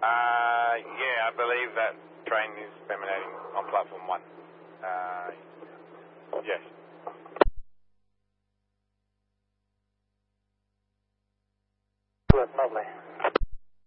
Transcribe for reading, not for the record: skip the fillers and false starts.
Yeah, I believe that train is terminating on platform 1. Yes.